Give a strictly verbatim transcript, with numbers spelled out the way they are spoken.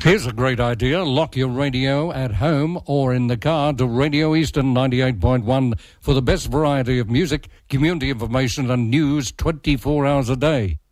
Here's a great idea. Lock your radio at home or in the car to Radio Eastern ninety-eight point one for the best variety of music, community information and news twenty-four hours a day.